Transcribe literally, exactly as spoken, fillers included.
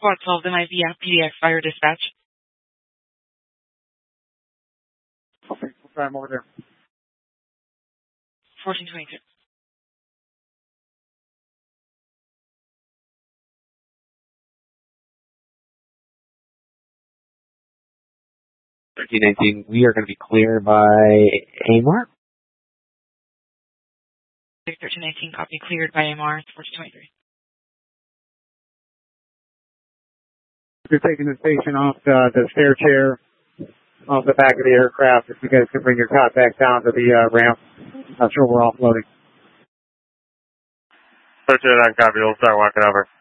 Squad twelve, M I V P D X Fire Dispatch. Okay, we'll try him over there. fourteen twenty-two. thirteen nineteen, we are going to be cleared by A M R. thirteen nineteen, copy, cleared by A M R, fourteen twenty-three. You're taking the station off the, the stair chair, off the back of the aircraft. If you guys can bring your cot back down to the uh, ramp, I'm sure we're offloading. thirteen nine, copy, we'll start walking over.